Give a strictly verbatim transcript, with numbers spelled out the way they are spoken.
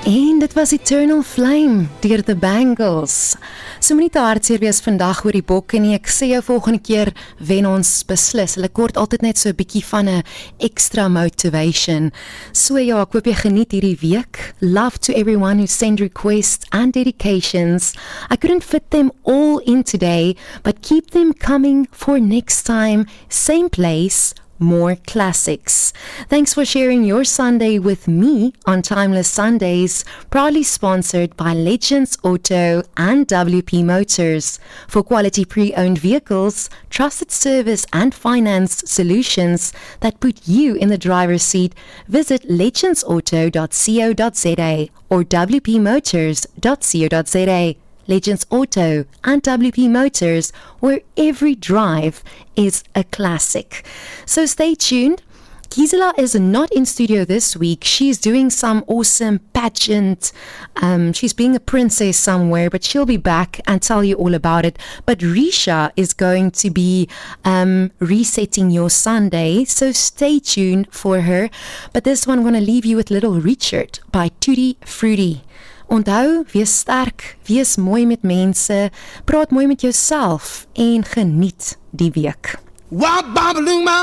En dit was Eternal Flame deur The Bangles. So moenie te hartseer wees vandag oor die bokke nie. Ek sê jou volgende keer wen ons beslis. Hulle kort altyd net so 'n bietjie van 'n extra motivation. So ja, ek hoop jy geniet hierdie week. Love to everyone who send requests and dedications. I couldn't fit them all in today, but keep them coming for next time. Same place, more classics. Thanks for sharing your Sunday with me on Timeless Sundays, proudly sponsored by Legends Auto and W P Motors. For quality pre-owned vehicles, trusted service and finance solutions that put you in the driver's seat, visit legends auto dot co dot za or w p motors dot co dot za. Legends Auto and W P Motors, where every drive is a classic. So stay tuned. Gisela is not in studio this week. She's doing some awesome pageant. Um, she's being a princess somewhere, but she'll be back and tell you all about it. But Risha is going to be um, resetting your Sunday, so stay tuned for her. But this one, I'm going to leave you with Little Richard by Tutti Frutti. Onthou, wees sterk, wees mooi met mense, praat mooi met jouself en geniet die week.